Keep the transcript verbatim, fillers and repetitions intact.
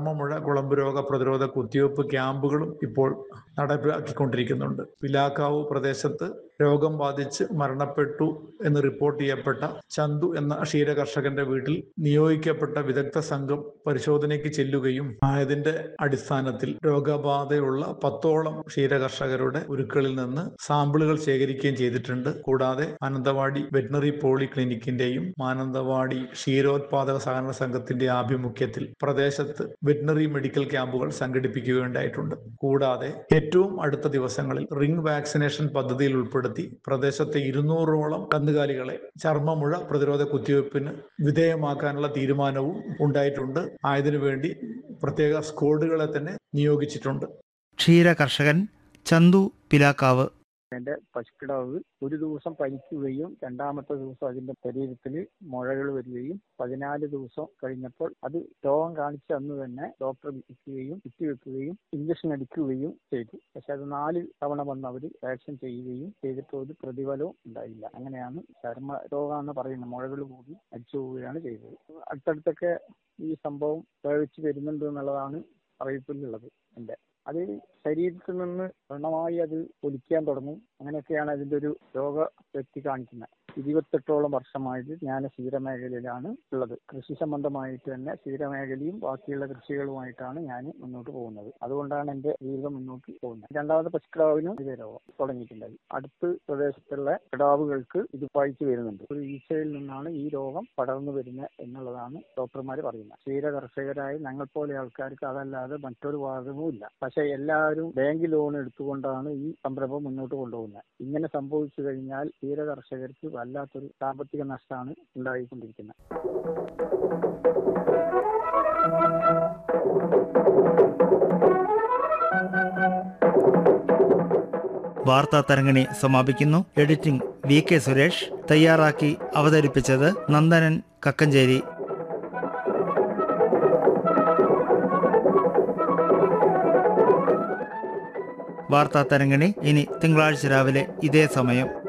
ചർമ്മമുഴ, കുളമ്പ് രോഗ പ്രതിരോധ കുത്തിവയ്പ്പ് ക്യാമ്പുകളും ഇപ്പോൾ നടപ്പിലാക്കിക്കൊണ്ടിരിക്കുന്നുണ്ട്. പിലാക്കാവ് പ്രദേശത്ത് രോഗം ബാധിച്ച് മരണപ്പെട്ടു എന്ന് റിപ്പോർട്ട് ചെയ്യപ്പെട്ട ചന്തു എന്ന ക്ഷീര കർഷകന്റെ വീട്ടിൽ നിയോഗിക്കപ്പെട്ട വിദഗ്ധ സംഘം പരിശോധനയ്ക്ക് ചെല്ലുകയും ആയതിന്റെ അടിസ്ഥാനത്തിൽ രോഗബാധയുള്ള പത്തോളം ക്ഷീര കർഷകരുടെ ഉരുക്കളിൽ നിന്ന് സാമ്പിളുകൾ ശേഖരിക്കുകയും ചെയ്തിട്ടുണ്ട്. കൂടാതെ മാനന്തവാടി വെറ്റിനറി പോളി ക്ലിനിക്കിന്റെയും മാനന്തവാടി ക്ഷീരോത്പാദക സഹകരണ സംഘത്തിന്റെ ആഭിമുഖ്യത്തിൽ പ്രദേശത്ത് വെറ്റിനറി മെഡിക്കൽ ക്യാമ്പുകൾ സംഘടിപ്പിക്കുകയുണ്ടായിട്ടുണ്ട്. കൂടാതെ ഏറ്റവും അടുത്ത ദിവസങ്ങളിൽ റിംഗ് വാക്സിനേഷൻ പദ്ധതിയിൽ ഉൾപ്പെടുത്തി പ്രദേശത്തെ ഇരുന്നൂറോളം കന്നുകാലികളെ ചർമ്മമുഴ പ്രതിരോധ കുത്തിവയ്പ്പിന് വിധേയമാക്കാനുള്ള തീരുമാനവും ഉണ്ടായിട്ടുണ്ട്. ആയതിനു വേണ്ടി പ്രത്യേക സ്ക്വാഡുകളെ തന്നെ നിയോഗിച്ചിട്ടുണ്ട്. ക്ഷീര കർഷകൻ ചന്തു പിലാക്കാവ്. എന്റെ പശുക്കിടാവ് ഒരു ദിവസം പനിക്കുകയും രണ്ടാമത്തെ ദിവസം അതിന്റെ ശരീരത്തിൽ മുഴകൾ വരികയും പതിനാല് ദിവസം കഴിഞ്ഞപ്പോൾ അത് രോഗം കാണിച്ച അന്ന് തന്നെ ഡോക്ടർ വിളിക്കുകയും കുത്തിവെക്കുകയും ഇഞ്ചക്ഷൻ അടിക്കുകയും ചെയ്തു. പക്ഷെ അത് നാല് തവണ വന്ന് അവർ വാക്സിൻ ചെയ്യുകയും ചെയ്തിട്ട് ഒരു പ്രതിഫലവും ഉണ്ടായില്ല. അങ്ങനെയാണ് ചർമ്മ രോഗമെന്ന് പറയുന്ന മുഴകൾ കൂടി അടിച്ചു പോവുകയാണ് ചെയ്തത്. അടുത്തടുത്തൊക്കെ ഈ സംഭവം പ്രയോഗിച്ച് വരുന്നുണ്ട് എന്നുള്ളതാണ് അറിയിപ്പിലുള്ളത്. എൻ്റെ അത് ശരീരത്തിൽ നിന്ന് പൂർണ്ണമായി അത് ഒലിക്കാൻ തുടങ്ങും. അങ്ങനെയൊക്കെയാണ് അതിൻ്റെ ഒരു രോഗ വ്യക്തി കാണിക്കുന്നത്. ഇരുപത്തെട്ടോളം വർഷമായിട്ട് ഞാൻ ക്ഷീരമേഖലയിലാണ് ഉള്ളത്. കൃഷി സംബന്ധമായിട്ട് തന്നെ ക്ഷീരമേഖലയും ബാക്കിയുള്ള കൃഷികളുമായിട്ടാണ് ഞാൻ മുന്നോട്ട് പോകുന്നത്. അതുകൊണ്ടാണ് എൻ്റെ ജീവിതം മുന്നോട്ട് പോകുന്നത്. രണ്ടാമത്തെ പശുക്കിടാവിനും ഇതേ രോഗം തുടങ്ങിയിട്ടുണ്ടായി. അടുത്ത് പ്രദേശത്തുള്ള കിടാവുകൾക്ക് ഇത് വായിച്ചു വരുന്നുണ്ട്. ഒരു ഈച്ചയിൽ നിന്നാണ് ഈ രോഗം പടർന്നു വരുന്നത് എന്നുള്ളതാണ് ഡോക്ടർമാർ പറയുന്നത്. ക്ഷീര കർഷകരായ ഞങ്ങൾ പോലെ ആൾക്കാർക്ക് അതല്ലാതെ മറ്റൊരു വാദവും ഇല്ല. പക്ഷെ എല്ലാവരും ബാങ്ക് ലോൺ എടുത്തുകൊണ്ടാണ് ഈ സംരംഭം മുന്നോട്ട് കൊണ്ടുപോകുന്നത്. ഇങ്ങനെ സംഭവിച്ചു കഴിഞ്ഞാൽ ക്ഷീര കർഷകർക്ക് വല്ലാത്തൊരു സാമ്പത്തിക നഷ്ടമാണ് ഉണ്ടായിക്കൊണ്ടിരിക്കുന്നത്. വാർത്താ തരംഗിണി സമാപിക്കുന്നു. Editing V K Suresh. തയ്യാറാക്കി അവതരിപ്പിച്ചത് നന്ദനൻ കക്കഞ്ചേരി. വാർത്താ തരംഗിണി ഇനി തിങ്കളാഴ്ച രാവിലെ ഇതേ സമയം.